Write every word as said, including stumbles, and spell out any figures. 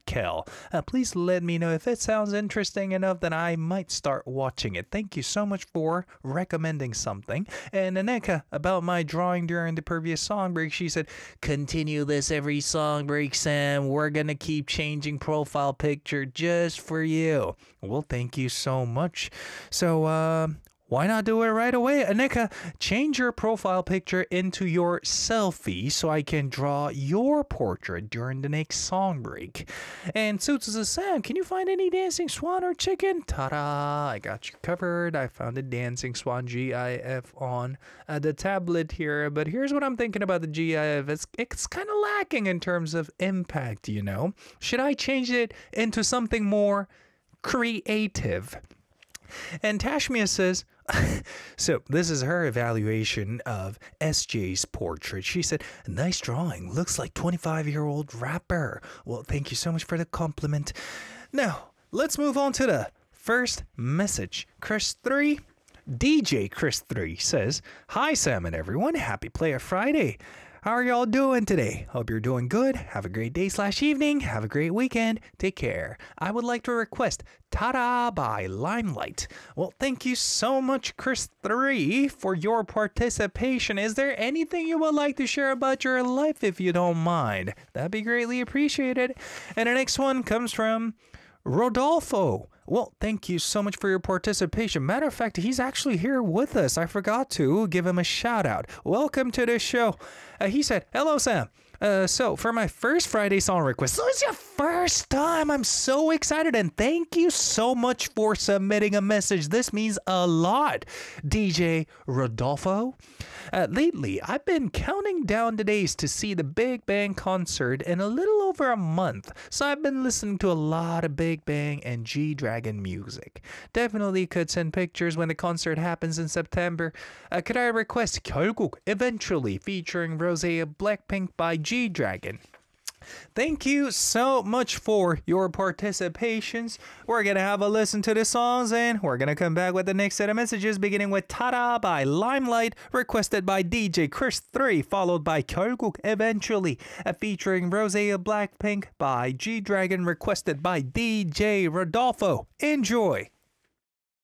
Kel. Uh, please let me know if it sounds interesting enough that I might start watching it. Thank you so much for recommending something. And Aneka, about my drawing during the previous song break, she said, continue this every song break, Sam. We're gonna keep changing profile picture just for you. Well, thank you so much. So, uh, why not do it right away? Aneka, change your profile picture into your selfie so I can draw your portrait during the next song break. And Suits says, Sam, can you find any dancing swan or chicken? Ta-da! I got you covered. I found a dancing swan GIF on uh, the tablet here. But here's what I'm thinking about the GIF. It's, it's kind of lacking in terms of impact, you know? Should I change it into something more creative? And Tashmia says, so this is her evaluation of S J's portrait. She said, nice drawing. Looks like twenty-five-year-old rapper. Well, thank you so much for the compliment. Now, let's move on to the first message. Chris three, D J Chris three says, hi, Sam and everyone. Happy Player Friday. How are y'all doing today? Hope you're doing good. Have a great day slash evening. Have a great weekend. Take care. I would like to request Ta-Da by Limelight. Well, thank you so much, Chris three, for your participation. Is there anything you would like to share about your life if you don't mind? That'd be greatly appreciated. And the next one comes from Rodolfo. Well, thank you so much for your participation. Matter of fact, he's actually here with us. I forgot to give him a shout out. Welcome to the show. Uh, he said, hello, Sam. Uh, so for my first Friday song request, so it's your first time. I'm so excited, and thank you so much for submitting a message. This means a lot, D J Rodolfo. Uh, lately, I've been counting down the days to see the Big Bang concert in a little over a month. So I've been listening to a lot of Big Bang and G-Dragon music. Definitely could send pictures when the concert happens in September. Uh, could I request 결국 eventually featuring Rosé of Blackpink by G-Dragon? Thank you so much for your participations. We're going to have a listen to the songs, and we're going to come back with the next set of messages, beginning with Ta-Da by Limelight, requested by D J Chris three, followed by 결국 eventually, uh, featuring Rosé of Blackpink by G-Dragon, requested by D J Rodolfo. Enjoy!